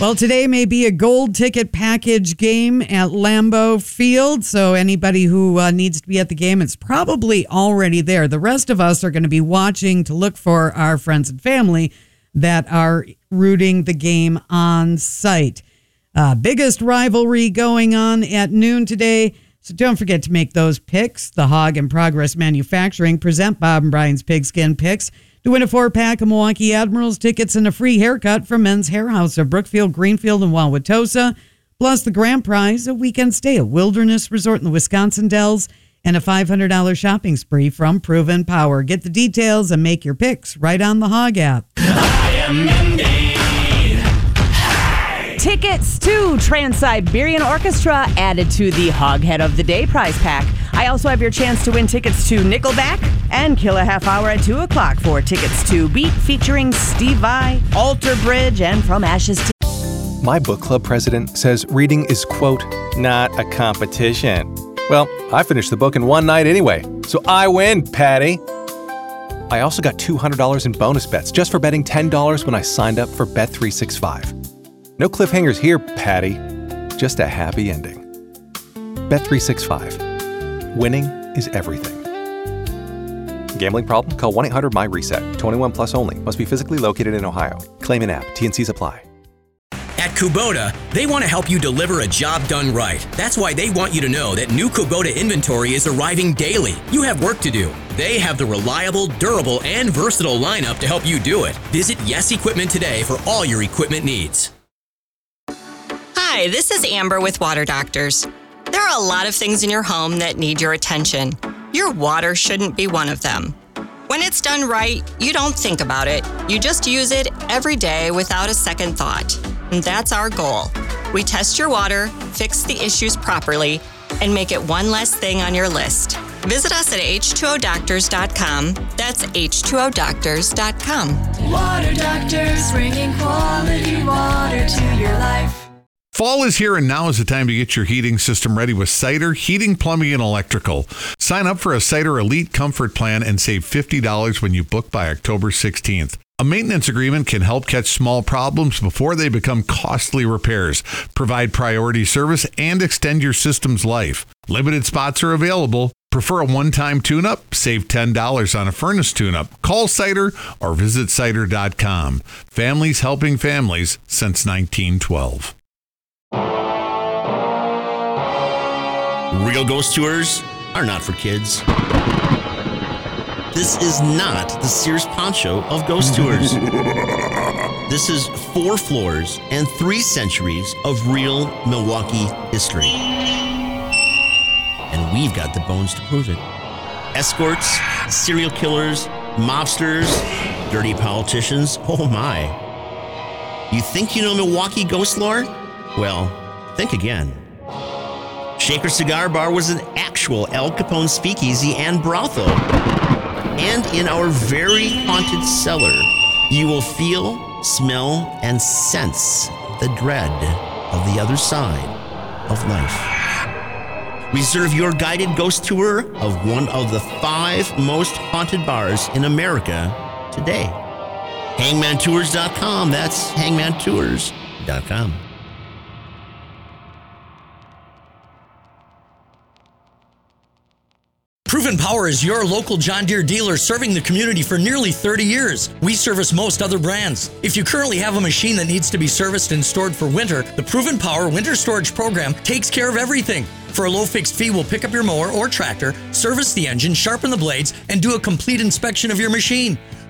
Well, today may be a gold ticket package game at Lambeau Field, so anybody who needs to be at the game, it's probably already there. The rest of us are going to be watching to look for our friends and family that are rooting the game on site. Biggest rivalry going on at noon today, so don't forget to make those picks. The Hog and Progress Manufacturing present Bob and Brian's Pigskin Picks to win a 4-pack of Milwaukee Admirals tickets and a free haircut from Men's Hair House of Brookfield, Greenfield, and Wauwatosa, plus the grand prize, a weekend stay at Wilderness Resort in the Wisconsin Dells, and a $500 shopping spree from Proven Power. Get the details and make your picks right on the Hog app. I am indeed. Tickets to Trans-Siberian Orchestra added to the Hoghead of the Day prize pack. I also have your chance to win tickets to Nickelback and Kill a Half Hour at 2 o'clock for tickets to Beat featuring Steve Vai, Alter Bridge, and From Ashes to... My book club president says reading is, quote, not a competition. Well, I finished the book in one night anyway, so I win, Patty. I also got $200 in bonus bets just for betting $10 when I signed up for Bet365. No cliffhangers here, Patty. Just a happy ending. Bet365. Winning is everything. Gambling problem? Call 1-800-MY-RESET. 21 plus only. Must be physically located in Ohio. Claim in app. T&Cs apply. At Kubota, they want to help you deliver a job done right. That's why they want you to know that new Kubota inventory is arriving daily. You have work to do. They have the reliable, durable, and versatile lineup to help you do it. Visit Yes Equipment today for all your equipment needs. Hi, this is Amber with Water Doctors. There are a lot of things in your home that need your attention. Your water shouldn't be one of them. When it's done right, you don't think about it. You just use it every day without a second thought. And that's our goal. We test your water, fix the issues properly, and make it one less thing on your list. Visit us at H2ODoctors.com. That's H2ODoctors.com. Water Doctors, bringing quality water to your life. Fall is here, and now is the time to get your heating system ready with Cider Heating, Plumbing, and Electrical. Sign up for a Cider Elite Comfort Plan and save $50 when you book by October 16th. A maintenance agreement can help catch small problems before they become costly repairs, provide priority service, and extend your system's life. Limited spots are available. Prefer a one-time tune-up? Save $10 on a furnace tune-up. Call Cider or visit cider.com. Families helping families since 1912. Real ghost tours are not for kids. This is not the Sears Poncho of ghost tours. This is 4 floors and 3 centuries of real Milwaukee history. And we've got the bones to prove it. Escorts, serial killers, mobsters, dirty politicians, oh my. You think you know Milwaukee ghost lore? Well, think again. Shaker Cigar Bar was an actual Al Capone speakeasy and brothel. And in our very haunted cellar, you will feel, smell, and sense the dread of the other side of life. Reserve your guided ghost tour of one of the 5 most haunted bars in America today. Hangmantours.com. That's hangmantours.com. Proven Power is your local John Deere dealer serving the community for nearly 30 years. We service most other brands. If you currently have a machine that needs to be serviced and stored for winter, the Proven Power Winter Storage Program takes care of everything. For a low fixed fee, we'll pick up your mower or tractor, service the engine, sharpen the blades, and do a complete inspection of your machine.